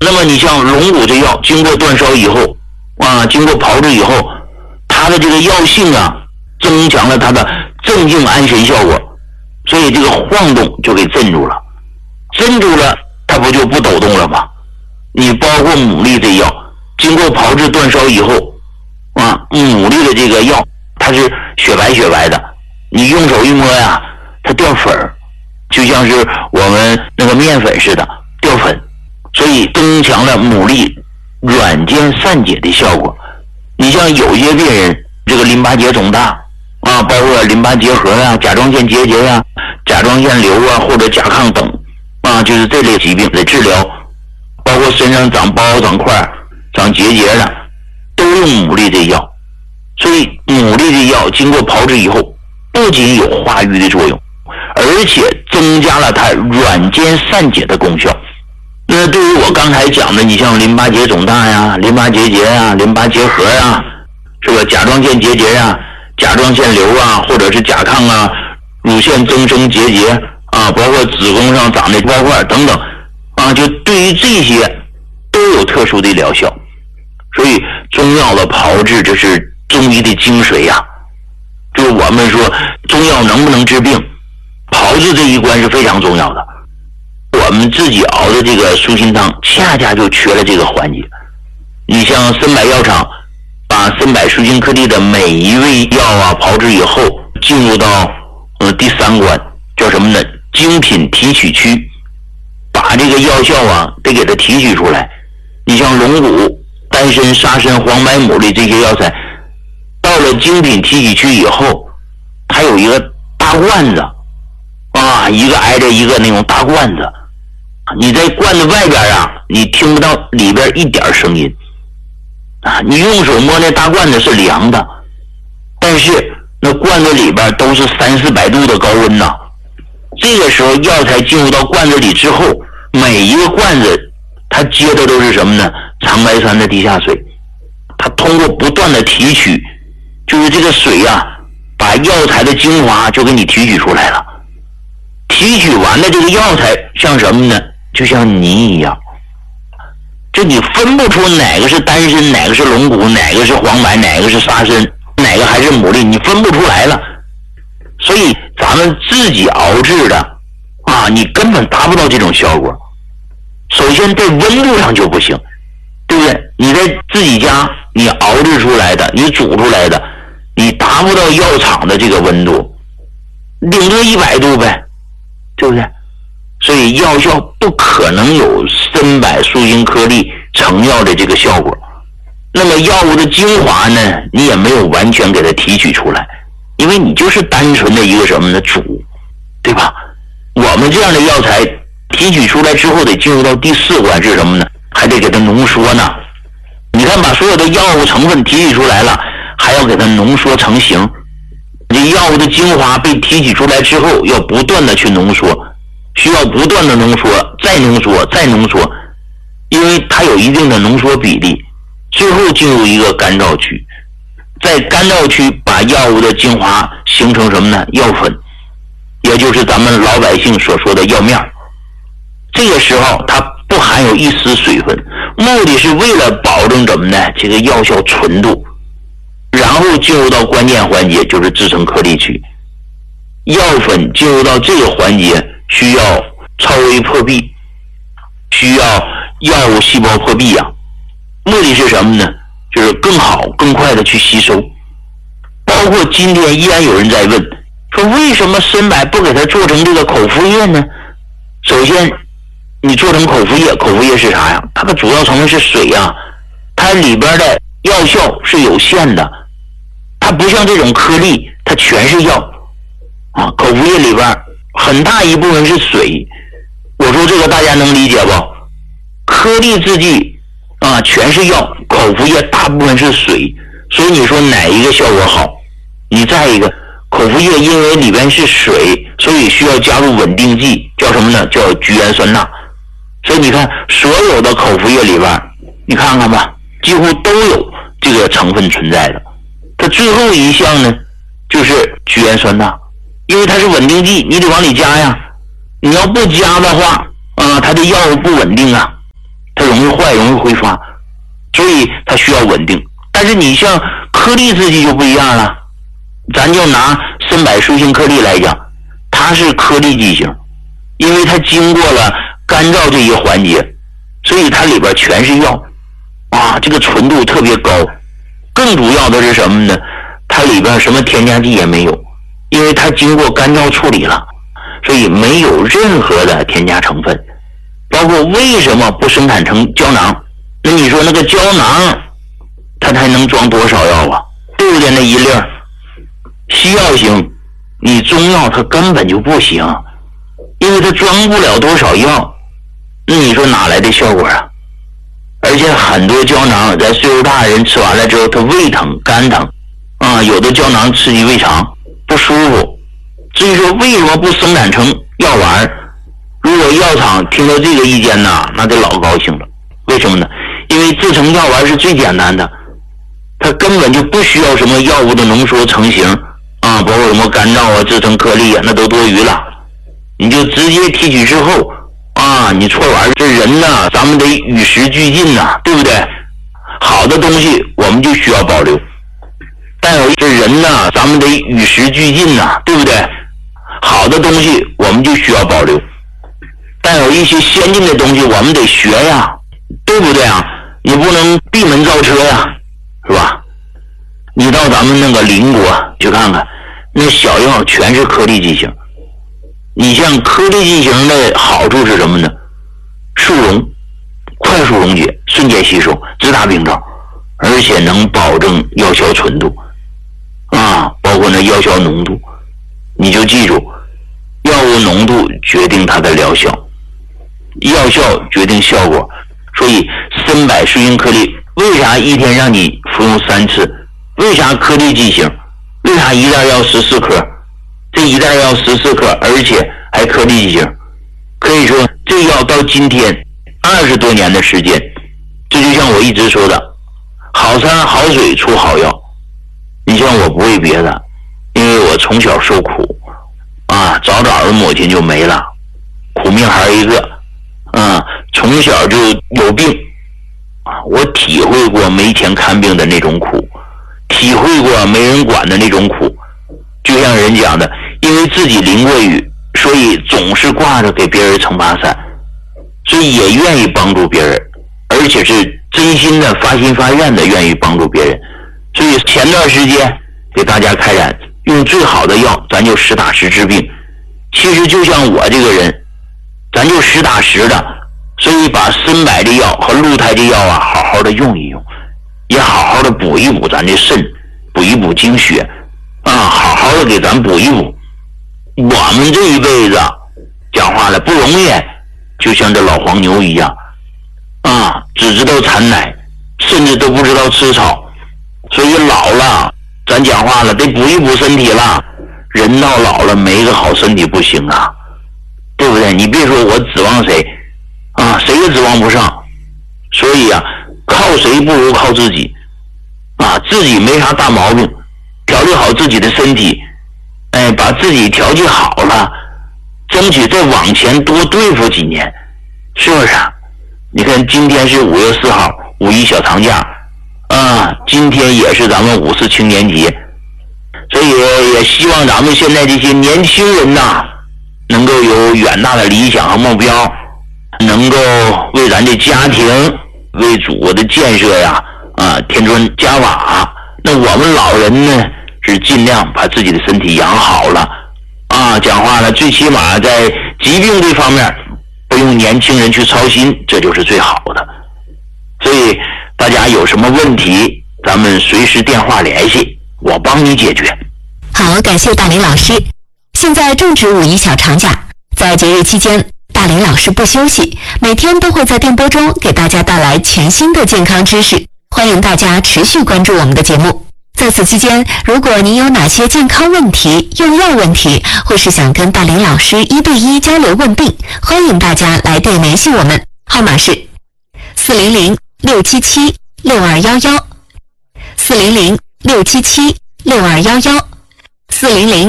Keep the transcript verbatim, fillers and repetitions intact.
那么你像龙骨这药，经过煅烧以后啊，经过炮制以后，它的这个药性啊，增强了它的镇静安神效果，所以这个晃动就给镇住了，镇住了，它不就不抖动了吗？你包括牡蛎这药，经过炮制煅烧以后啊，牡蛎的这个药它是雪白雪白的，你用手一摸呀，它掉粉儿，就像是我们那个面粉似的掉粉，所以增强了牡蛎软坚散解的效果。你像有些病人这个淋巴结肿大啊，包括淋巴结核啊、甲状腺结节啊、甲状腺瘤啊或者甲亢等啊，就是这类疾病的治疗，包括身上长包长块长结节的都用牡蛎这药。所以牡蛎这药经过炮制以后，不仅有化瘀的作用，而且增加了它软坚散解的功效。那对于我刚才讲的，你像淋巴结肿大呀、淋巴结节呀、淋巴结核呀，是吧？甲状腺结节呀、甲状腺瘤啊，或者是甲亢啊、乳腺增生结节啊，包括子宫上长的包块等等啊，就对于这些都有特殊的疗效。所以中药的炮制，这是中医的精髓呀、啊。就是我们说中药能不能治病，炮制这一关是非常重要的。我们自己熬的这个舒心汤恰恰就缺了这个环节。你像参百药厂把参百舒心颗粒的每一味药啊炮制以后，进入到呃第三关，叫什么呢？精品提取区，把这个药效啊得给它提取出来。你像龙骨、丹参、沙参、黄白牡蛎这些药材，到了精品提取区以后，它有一个大罐子啊，一个挨着一个那种大罐子，你在罐子外边啊，你听不到里边一点声音啊，你用手摸那大罐子是凉的，但是那罐子里边都是三四百度的高温呐。这个时候药材进入到罐子里之后，每一个罐子它接的都是什么呢？长白山的地下水，它通过不断的提取，就是这个水啊，把药材的精华就给你提取出来了。提取完的这个药材像什么呢？就像泥一样，就你分不出哪个是丹参，哪个是龙骨，哪个是黄白，哪个是沙参，哪个还是牡蛎，你分不出来了。所以咱们自己熬制的啊，你根本达不到这种效果。首先在温度上就不行，对不对？你在自己家你熬制出来的，你煮出来的，你达不到药厂的这个温度，顶多一百度呗，对不对？所以药效不可能有参百舒心颗粒成药的这个效果。那么药物的精华呢，你也没有完全给它提取出来，因为你就是单纯的一个什么呢？煮，对吧？我们这样的药材提取出来之后，得进入到第四关是什么呢？还得给它浓缩呢。你看，把所有的药物成分提取出来了，还要给它浓缩成型。这药物的精华被提取出来之后，要不断的去浓缩，需要不断的浓缩，再浓缩，再浓缩，因为它有一定的浓缩比例。最后进入一个干燥区，在干燥区把药物的精华形成什么呢？药粉，也就是咱们老百姓所说的药面。这个时候它不含有一丝水分，目的是为了保证怎么呢？这个药效纯度。然后进入到关键环节，就是制成颗粒区。药粉进入到这个环节，需要超微破壁，需要药物细胞破壁啊。目的是什么呢？就是更好更快的去吸收。包括今天依然有人在问，说为什么参百不给它做成这个口服液呢？首先你做成口服液，口服液是啥呀？它的主要成分是水呀，它里边的药效是有限的，它不像这种颗粒，它全是药啊。口服液里边很大一部分是水，我说这个大家能理解不？颗粒制剂啊，全是药，口服液大部分是水，所以你说哪一个效果好？你再一个，口服液因为里边是水，所以需要加入稳定剂，叫什么呢？叫聚氨酸钠。所以你看，所有的口服液里边，你看看吧，几乎都有这个成分存在的。它最后一项呢，就是聚氨酸钠，因为它是稳定剂，你得往里加呀。你要不加的话，啊、呃，它的药物不稳定啊，它容易坏。 挥发，所以它需要稳定。但是你像颗粒制剂就不一样了，咱就拿参柏舒心颗粒来讲，它是颗粒剂型，因为它经过了干燥这一环节，所以它里边全是药啊，这个纯度特别高。更主要的是什么呢？它里边什么添加剂也没有，因为它经过干燥处理了，所以没有任何的添加成分。包括为什么不生产成胶囊？那你说那个胶囊它才能装多少药啊？对不对？那一粒儿西药型，你中药它根本就不行，因为它装不了多少药，那你说哪来的效果啊？而且很多胶囊在岁数大的人吃完了之后，他胃疼、肝疼啊，有的胶囊刺激胃肠不舒服。至于说为什么不生产成药丸，如果药厂听到这个意见呢，那就老高兴了。为什么呢？因为制成药丸是最简单的，它根本就不需要什么药物的浓缩成型啊，包括什么干燥啊、制成颗粒啊，那都多余了。你就直接提取之后啊，你搓丸，这人呢，咱们得与时俱进呐，对不对？好的东西我们就需要保留，但有这人呢，咱们得与时俱进呐，对不对？好的东西我们就需要保留，但有一些先进的东西我们得学呀，对不对啊？你不能闭门造车呀，是吧？你到咱们那个邻国去看看，那小药全是颗粒剂型。你像颗粒剂型的好处是什么呢？速溶，快速溶解，瞬间吸收，直达病灶，而且能保证药效纯度啊，包括那药效浓度。你就记住，药物浓度决定它的疗效，药效决定效果。所以参柏舒心颗粒为啥一天让你服用三次？为啥颗粒剂型？为啥一袋要十四颗？这一袋要十四颗，而且还颗粒剂型。可以说这药到今天二十多年的时间，这就像我一直说的，好山好水出好药。你像我不为别的，因为我从小受苦啊，早早的母亲就没了，苦命孩一个啊，从小就有病啊，我体会过没钱看病的那种苦，体会过没人管的那种苦。就像人讲的，因为自己淋过雨，所以总是挂着给别人撑把伞，所以也愿意帮助别人，而且是真心的发心发愿的愿意帮助别人。所以前段时间给大家开展用最好的药，咱就实打实治病。其实就像我这个人，咱就实打实的，所以把参柏的药和鹿胎的药啊好好的用一用，也好好的补一补咱的肾，补一补精血啊，好好的给咱补一补。我们这一辈子讲话了不容易，就像这老黄牛一样啊，只知道产奶，甚至都不知道吃草。所以老了咱讲话了得补一补身体了，人到老了没个好身体不行啊，对不对？你别说我指望谁啊，谁也指望不上。所以啊，靠谁不如靠自己啊，自己没啥大毛病，调理好自己的身体，哎，把自己调节好了，争取再往前多对付几年，是不是啊？你看今天是五月四号，五一小长假啊，今天也是咱们五四青年节，所以也希望咱们现在这些年轻人呐，能够有远大的理想和目标，能够为咱的家庭、为祖国的建设呀，啊，添砖加瓦。那我们老人呢，是尽量把自己的身体养好了啊，讲话了，最起码在疾病这方面不用年轻人去操心，这就是最好的。所以大家有什么问题，咱们随时电话联系，我帮你解决。 好，感谢大林老师。现在正值五一小长假，在节日期间，大林老师不休息，每天都会在电波中给大家带来全新的健康知识，欢迎大家持续关注我们的节目。在此期间，如果您有哪些健康问题、用药问题，或是想跟大林老师一对一交流问病，欢迎大家来电联系我们，号码是四零零六七七六二幺幺，四零零六七七六二幺幺，四零零